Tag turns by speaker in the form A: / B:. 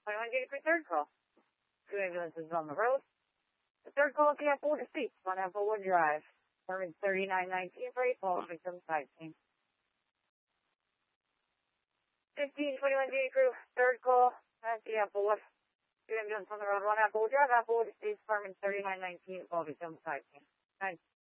A: 21 Duty Free third call. 2 ambulances on the road. The third call is the Apple deceased on Applewood Drive. Department 3919 for 8 falls victim sighting. 1521 Duty Crew, third call at the Applewood. 2 ambulances on the road, 1 Applewood Drive, Applewood deceased, Department 3919 fall victim sighting. 9.